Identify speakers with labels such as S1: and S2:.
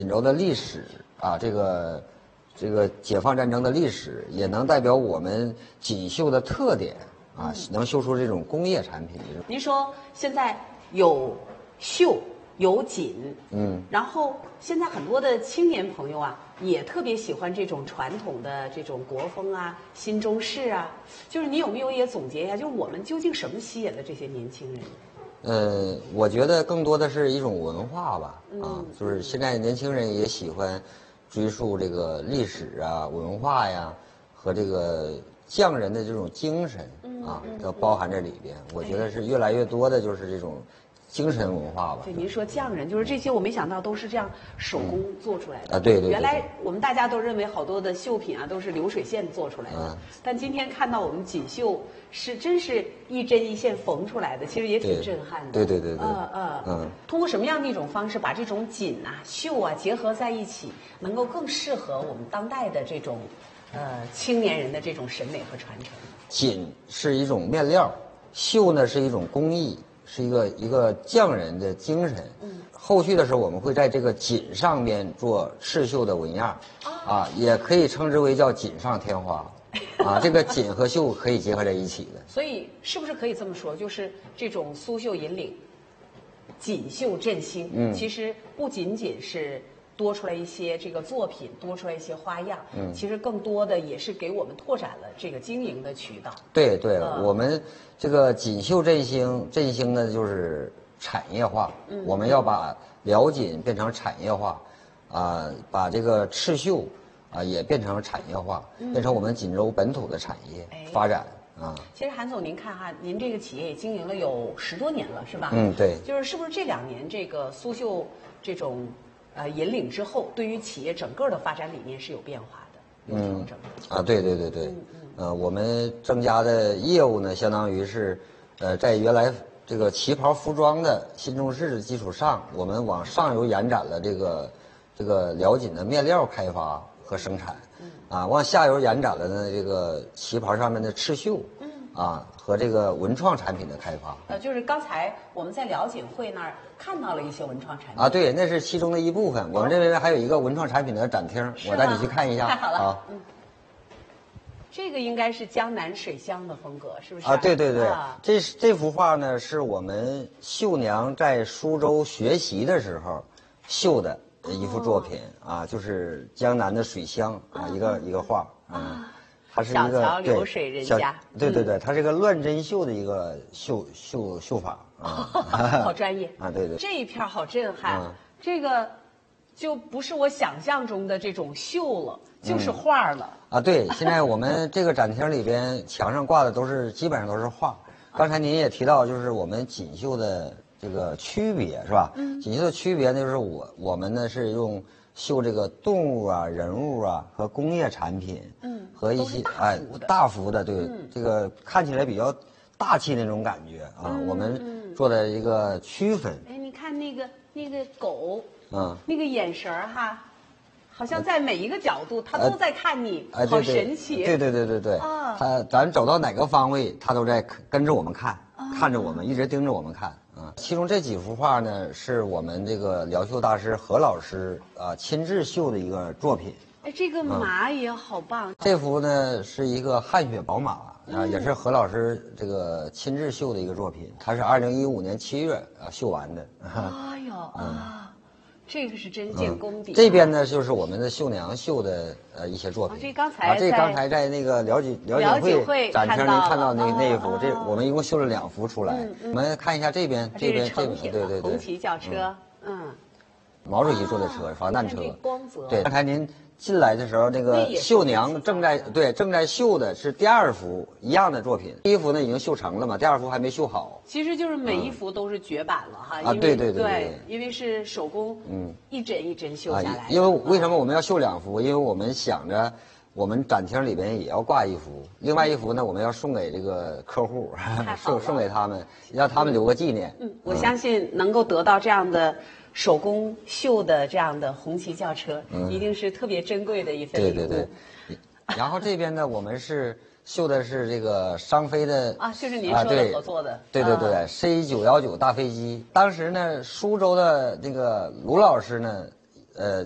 S1: 锦州的历史啊，这个解放战争的历史，也能代表我们锦绣的特点啊，能绣出这种工业产品。
S2: 您说现在有绣有锦，然后现在很多的青年朋友啊，也特别喜欢这种传统的这种国风啊、新中式啊，就是你有没有也总结一下，就是我们究竟什么吸引了这些年轻人？
S1: 我觉得更多的是一种文化吧，就是现在年轻人也喜欢追溯这个历史啊、文化呀，和这个匠人的这种精神啊，都包含在里边。我觉得是越来越多的就是这种精神文化吧。
S2: 对，您说匠人，就是这些，我没想到都是这样手工做出来的。
S1: 对。
S2: 原来我们大家都认为好多的绣品啊都是流水线做出来的，但今天看到我们锦绣是真是一针一线缝出来的，其实也挺震撼的。
S1: 对。
S2: 通过什么样的一种方式把这种锦啊、绣啊结合在一起，能够更适合我们当代的这种青年人的这种审美和传承？
S1: 锦是一种面料，绣呢是一种工艺。是一个匠人的精神。后续的时候我们会在这个锦上面做刺绣的纹样，也可以称之为叫锦上添花，这个锦和绣可以结合在一起的。
S2: 所以是不是可以这么说，就是这种苏绣引领，锦绣振兴，其实不仅仅是多出来一些这个作品，多出来一些花样，其实更多的也是给我们拓展了这个经营的渠道。
S1: 对，我们这个锦绣振兴呢就是产业化，我们要把辽锦变成产业化，把这个刺绣也变成产业化，变成我们锦州本土的产业发展。
S2: 其实韩总，您看哈，您这个企业也经营了有10多年了，是吧？
S1: 对。
S2: 是不是这2年这个苏绣这种引领之后，对于企业整个的发展理念是有变化的，有调整的。
S1: 对。我们增加的业务呢，相当于是，在原来这个旗袍服装的新中式的基础上，我们往上游延展了这个辽锦的面料开发和生产，往下游延展了呢这个旗袍上面的刺绣，和这个文创产品的开发。
S2: 就是刚才我们在辽锦会那儿看到了一些文创产品。
S1: 对，那是其中的一部分。我们这边还有一个文创产品的展厅，我带你去看一下。
S2: 太好了。这个应该是江南水乡的风格，是不是？
S1: 对。这幅画呢，是我们绣娘在苏州学习的时候绣的一幅作品就是江南的水乡一个画它是一个
S2: 小桥流水人家。
S1: 对，它是一个乱针绣的一个绣法
S2: 好专业
S1: 对。
S2: 这一片好震撼，这个就不是我想象中的这种绣了，就是画了。
S1: 对，现在我们这个展厅里边墙上挂的基本上都是画。刚才您也提到，就是我们锦绣的这个区别是吧？锦绣的区别呢，就是我们呢是用绣这个动物人物和工业产品，和一些大幅的，对，这个看起来比较大气那种感觉我们做的一个区分。
S2: 你看那个狗，那个眼神好像在每一个角度，它都在看你，好神奇。
S1: 对。咱走到哪个方位，它都在跟着我们看，看着我们，一直盯着我们看其中这几幅画呢，是我们这个辽绣大师何老师亲自绣的一个作品。
S2: 这个马也好棒。
S1: 这幅呢是一个汗血宝马也是何老师这个亲自绣的一个作品，它是2015年7月绣完的。
S2: 这个是真见功底。
S1: 这边呢就是我们的绣娘绣的一些作品。
S2: 这刚才
S1: 在那个辽锦会展厅您看到那一幅，这我们一共绣了2幅出来。我们看一下这边，
S2: 对，
S1: 红
S2: 旗轿车，
S1: 毛主席坐的车，防弹车。
S2: 光泽。
S1: 对，刚才您进来的时候，那个绣娘正在绣的是第2幅一样的作品。第1幅呢已经绣成了嘛，第2幅还没绣好。
S2: 其实就是每一幅都是绝版了
S1: 对，
S2: 因为是手工，一针一针绣下来。
S1: 因为为什么我们要绣2幅？因为我们想着我们展厅里边也要挂1幅，另外1幅呢我们要送给这个客户，送给他们，让他们留个纪念。
S2: 我相信能够得到这样的手工绣的这样的红旗轿车，一定是特别珍贵的一份礼物。
S1: 对。然后这边呢，我们是绣的是这个商飞的
S2: 就是您说的合作的。
S1: 对，C919大飞机。当时呢，苏州的这个卢老师呢，